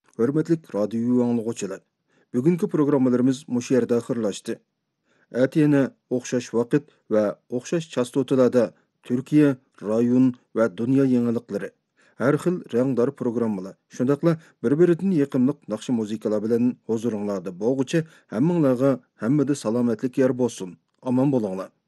Hörmetlik radyo anlıqçılar. Bugünkü programmalarımız muş yerdə axırlaşdı. Әтiyene o'xshash vaqt va o'xshash chastotalarda Türkiye, rayon va dunyo yangilıqları, har xil rangdor programmalar, shundaqla bir-biridan yaqinliq naqshi muzikalar bilan huzuringlarda bo'lguchi hammanglarga hammada salomatlik yer bo'lsin. Omon bo'linglar.